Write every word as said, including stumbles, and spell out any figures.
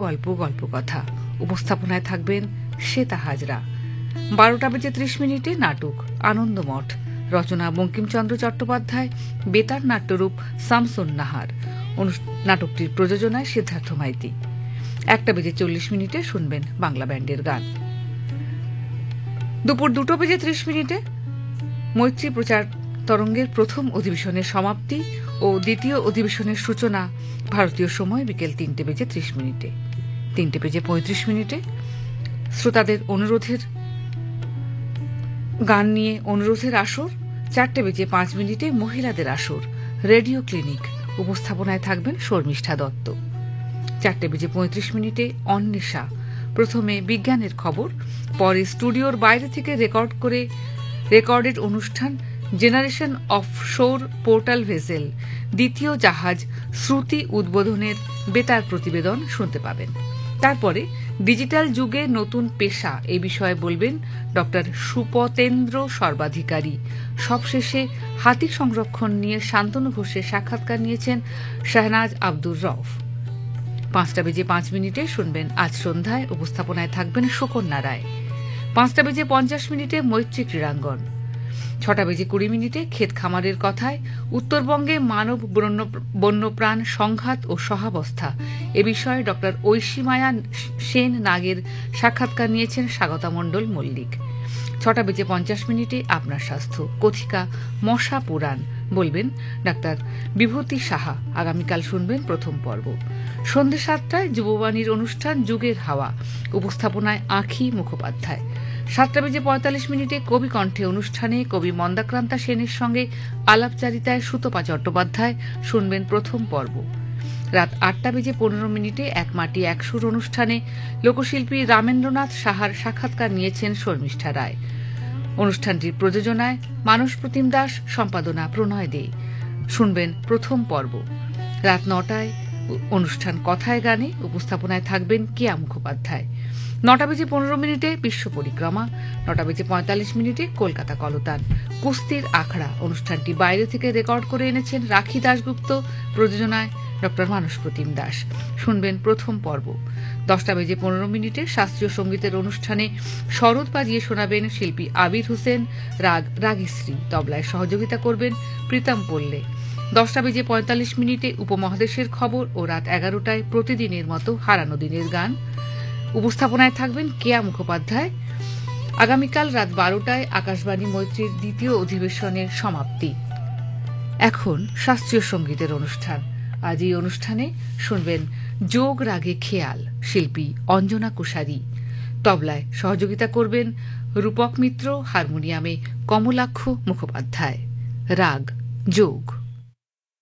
গল্প গল্পকথা। উপস্থাপনায় থাকবেন শ্বেতা হাজরা। বারোটা বেজে ত্রিশ মিনিটে নাটক আনন্দমঠ, রচনা বঙ্কিমচন্দ্র চট্টোপাধ্যায়, বেতার নাট্যরূপ শামসুন নাহার। নাটকটির প্রযোজনায় সিদ্ধার্থ মাইতি। একটা বেজে চল্লিশ মিনিটে শুনবেন বাংলা ব্যান্ডের গান। দুপুর দুটো বেজে ত্রিশ মিনিটে মৈত্রী প্রচার তরঙ্গের প্রথম অধিবেশনের সমাপ্তি ও দ্বিতীয় অধিবেশনের সূচনা ভারতীয় সময় বিকেল তিনটে বেজে ত্রিশ মিনিটে। তিনটে বেজে পঁয়ত্রিশ মিনিটে শ্রোতাদের অনুরোধের গান নিয়ে অনুরোধের আসর। চারটে বেজে পাঁচ মিনিটে মহিলাদের আসর, রেডিও ক্লিনিক। উপস্থাপনায় থাকবেন শর্মিষ্ঠা দত্ত। চারটে বেজে পঁয়ত্রিশ মিনিটে অন্বেষা। প্রথমে বিজ্ঞানের খবর, পরে স্টুডিওর বাইরে থেকে রেকর্ড করে রেকর্ডেড অনুষ্ঠান জেনারেশন অফ শোর পোর্টাল ভেসেল, দ্বিতীয় জাহাজ শ্রুতি উদ্বোধনের বেতার প্রতিবেদন শুনতে পাবেন। তারপরে ডিজিটাল যুগে নতুন পেশা এ বিষয়ে বলবেন ডক্টর সুপতেন্দ্র সর্বাধিকারী। সবশেষে হাতি সংরক্ষণ নিয়ে শান্তনু ঘোষের সাক্ষাৎকার নিয়েছেন শাহনাজ আব্দুর রউফ। পাঁচটা বেজে পাঁচ মিনিটে শুনবেন আজ সন্ধ্যায়। উপস্থাপনায় থাকবেন সুকন্যা রায়। পাঁচটা বেজে পঞ্চাশ মিনিটে মৈত্রী ক্রীড়াঙ্গন। ছটা বেজে কুড়ি মিনিটে ক্ষেত খামারের কথায় উত্তরবঙ্গে মানব বন্যপ্রাণ সংঘাত ও সহাবস্থা এ বিষয়ে ডক্টর ঐশী মায়া সেন নাগের সাক্ষাৎকার নিয়েছেন স্বাগতা মণ্ডল মল্লিক। ছটা বেজে পঞ্চাশ মিনিটে আপনার স্বাস্থ্য কথিকা মশা পুরাণ বলবেন ডাক্তার বিভূতি সাহা। আগামীকাল শুনবেন প্রথম পর্ব। সন্ধ্যে সাতটায় যুববাণীর অনুষ্ঠান যুগের হাওয়া। উপস্থাপনায় আঁখি মুখোপাধ্যায়। সাতটা বেজে পঁয়তাল্লিশ মিনিটে কবি কণ্ঠে অনুষ্ঠানে কবি মন্দাক্রান্তা সেনের সঙ্গে আলাপচারিতায় সুতপা চট্টোপাধ্যায় শুনবেন প্রথম পর্ব। রাত আটটা বেজে পনেরো মিনিটে এক মাটি এক সুর অনুষ্ঠানে লোকশিল্পী রামেন্দ্রনাথ সাহার সাক্ষাৎকার নিয়েছেন শর্মিষ্ঠা রায়। অনুষ্ঠানটির প্রযোজনায় মানস প্রতিম দাস, সম্পাদনা প্রণয় দে। শুনবেন প্রথম পর্ব। রাত নটায় অনুষ্ঠান কথায় গানে। উপস্থাপনায় থাকবেন কেয়া মুখোপাধ্যায়। নটা বেজে পনেরো মিনিটে বিশ্ব পরিক্রমা। নটা বেজে পঁয়তাল্লিশ মিনিটে কলকাতা কলতান কুস্তির আখড়া। অনুষ্ঠানটি বাইরে থেকে রেকর্ড করে এনেছেন রাখি দাশগুপ্ত। প্রযোজনায় ডক্টর মানস প্রতিম দাস। শুনবেন প্রথম পর্ব। দশটা বেজে পনেরো মিনিটে শাস্ত্রীয় সঙ্গীতের অনুষ্ঠানে শরৎ বাজিয়ে শোনাবেন শিল্পী আবির হোসেন। রাগ রাগিশ্রী। তবলায় সহযোগিতা করবেন প্রীতম পল্লে। দশটা বেজে পঁয়তাল্লিশ মিনিটে উপমহাদেশের খবর ও রাত এগারোটায় প্রতিদিনের মতো হারানো দিনের গান। উপস্থাপনায় থাকবেন কেয়া মুখোপাধ্যায়। আগামীকাল রাত বারোটায় আকাশবাণী মৈত্রীর দ্বিতীয় অধিবেশনের সমাপ্তি। এখন শাস্ত্রীয় সঙ্গীতের অনুষ্ঠান। আজ এই অনুষ্ঠানে শুনবেন যোগ রাগে খেয়াল, শিল্পী অঞ্জনা কুশারি। তবলায় সহযোগিতা করবেন রূপক মিত্র, হারমোনিয়ামে কমলাক্ষ মুখোপাধ্যায়। রাগ যোগ।